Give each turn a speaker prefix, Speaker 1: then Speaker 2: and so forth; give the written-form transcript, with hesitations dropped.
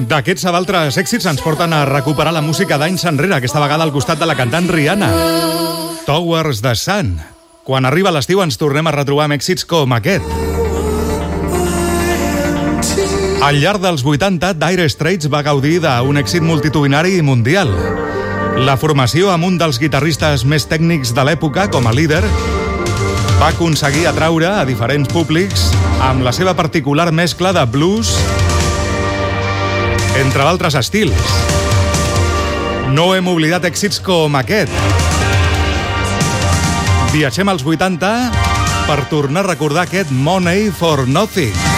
Speaker 1: D'aquests a d'altres èxits ens porten a recuperar la música d'anys enrere, aquesta vegada al costat de la cantant Rihanna. Towards the Sun. Quan arriba l'estiu ens tornem a retrobar amb èxits com aquest. Al llarg dels 80, Dire Straits va gaudir d'un èxit multitudinari i mundial. La formació, amb un dels guitarristes més tècnics de l'època com a líder, va aconseguir atraure a diferents públics amb la seva particular mescla de blues, entre d'altres estils. No hem oblidat èxits com aquest. Viatgem als 80 per tornar a recordar aquest Money for Nothing.